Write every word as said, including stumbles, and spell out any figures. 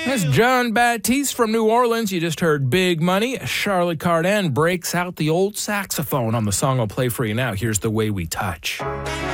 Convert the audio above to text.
That's John Batiste from New Orleans. You just heard Big Money. Charlotte Cardin breaks out the old saxophone on the song I'll play for you now. Here's The Way We Touch.